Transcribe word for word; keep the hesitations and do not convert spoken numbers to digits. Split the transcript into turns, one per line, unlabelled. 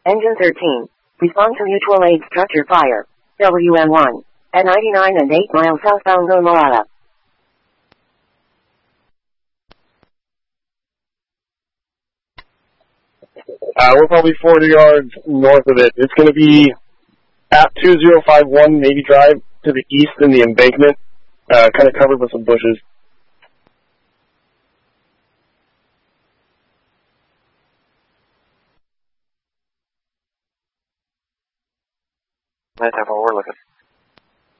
Engine thirteen. Respond to mutual aid structure fire. W M one. At ninety-nine and eight miles southbound Go Moala.
Uh, we're probably forty yards north of it. It's going to be at two zero five one Navy Drive to the east in the embankment, uh, kind of covered with some bushes.
That's how we're looking.